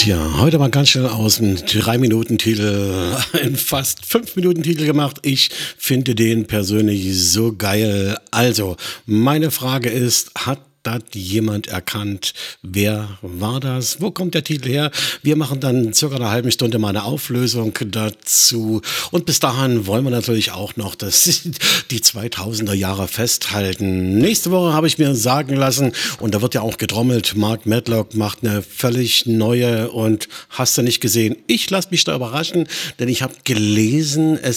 Tja, heute mal ganz schnell aus dem 3-Minuten-Titel einen fast 5-Minuten-Titel gemacht. Ich finde den persönlich so geil. Also, meine Frage ist, hat das jemand erkannt? Wer war das? Wo kommt der Titel her? Wir machen dann circa eine halbe Stunde mal eine Auflösung dazu. Und bis dahin wollen wir natürlich auch noch die 2000er Jahre festhalten. Nächste Woche habe ich mir sagen lassen, und da wird ja auch gedrommelt, Mark Medlock macht eine völlig neue und hast du nicht gesehen. Ich lasse mich da überraschen, denn ich habe gelesen,